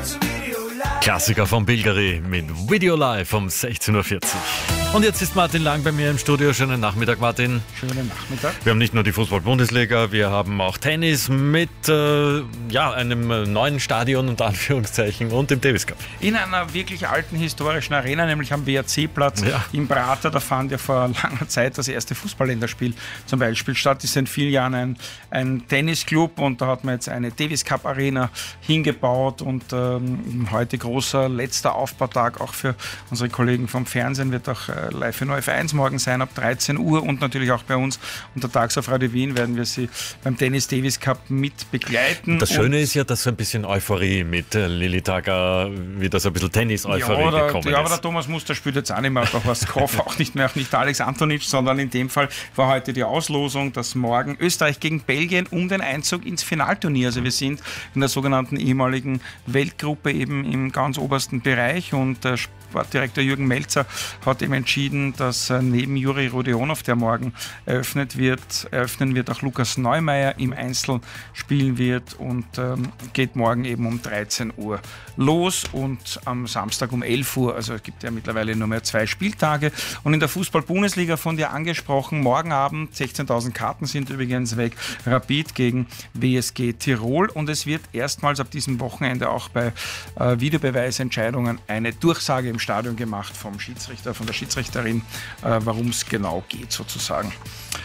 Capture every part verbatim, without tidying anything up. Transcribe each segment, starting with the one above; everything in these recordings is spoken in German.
Klassiker von Bilgeri mit Video Live um sechzehn Uhr vierzig. Und jetzt ist Martin Lang bei mir im Studio. Schönen Nachmittag, Martin. Schönen Nachmittag. Wir haben nicht nur die Fußball-Bundesliga, wir haben auch Tennis mit äh, ja, einem neuen Stadion unter Anführungszeichen und dem Davis Cup. In einer wirklich alten historischen Arena, nämlich am W R C-Platz ja. im Prater. Da fand ja vor langer Zeit das erste Fußballländerspiel zum Beispiel statt. Das ist in vielen Jahren ein, ein Tennisclub und da hat man jetzt eine Davis Cup Arena hingebaut und ähm, heute großer letzter Aufbautag auch für unsere Kollegen vom Fernsehen, wird auch äh, live für F eins morgen sein ab dreizehn Uhr und natürlich auch bei uns unter Tags auf Radio Wien werden wir sie beim Tennis Davis Cup mit begleiten. Das Schöne und ist ja, dass so ein bisschen Euphorie mit äh, Lilly Tager, wie das ein bisschen Tennis-Euphorie ja, der, gekommen ja, aber ist. der Thomas Muster spielt jetzt auch nicht mehr auf was Koff, auch nicht mehr, auch nicht Alex Antonitsch, sondern in dem Fall war heute die Auslosung, dass morgen Österreich gegen Belgien um den Einzug ins Finalturnier, also wir sind in der sogenannten ehemaligen Weltgruppe eben im ganz obersten Bereich und der Sportdirektor Jürgen Melzer hat eben entschieden, dass neben Juri Rodionov, der morgen eröffnet wird, eröffnen wird auch Lukas Neumeier im Einzel spielen wird und ähm, geht morgen eben um dreizehn Uhr los und am Samstag um elf Uhr, also es gibt ja mittlerweile nur mehr zwei Spieltage und in der Fußball-Bundesliga von dir angesprochen, morgen Abend, sechzehntausend Karten sind übrigens weg, Rapid gegen W S G Tirol und es wird erstmals ab diesem Wochenende auch bei äh, Videobeweisentscheidungen eine Durchsage im Stadion gemacht vom Schiedsrichter, von der Schiedsrichterin, äh, warum es genau geht sozusagen.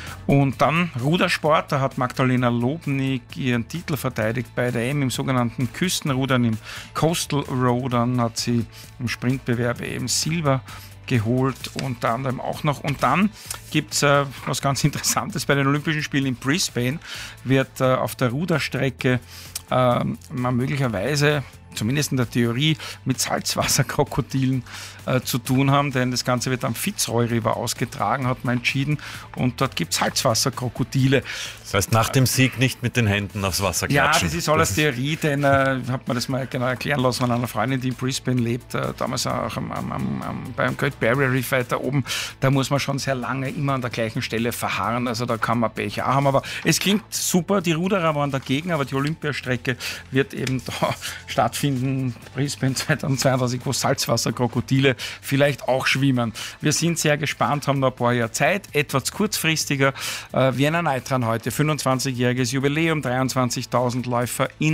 Und dann Rudersport, da hat Magdalena Lobnig ihren Titel verteidigt bei der E M im sogenannten Küstenrudern, im Coastal Rudern hat sie im Sprintbewerb eben Silber geholt, unter anderem auch noch. Und dann gibt es äh, was ganz Interessantes bei den Olympischen Spielen in Brisbane, wird äh, auf der Ruderstrecke äh, man möglicherweise zumindest in der Theorie, mit Salzwasserkrokodilen äh, zu tun haben, denn das Ganze wird am Fitzroy River ausgetragen, hat man entschieden, und dort gibt es Salzwasserkrokodile. Das heißt, nach dem Sieg nicht mit den Händen aufs Wasser klatschen. Ja, das ist alles das Theorie, denn äh, hat man das mal genau erklären lassen von einer Freundin, die in Brisbane lebt, äh, damals auch am, am, am, beim Great Barrier Reef weiter oben, da muss man schon sehr lange immer an der gleichen Stelle verharren, also da kann man Pech auch haben, aber es klingt super, die Ruderer waren dagegen, aber die Olympiastrecke wird eben da stattfinden, Brisbane zweitausendzweiundzwanzig, wo Salzwasserkrokodile vielleicht auch schwimmen. Wir sind sehr gespannt, haben noch ein paar Jahre Zeit, etwas kurzfristiger. Äh, Vienna Neitran heute, fünfundzwanzigjähriges Jubiläum, dreiundzwanzigtausend Läufer in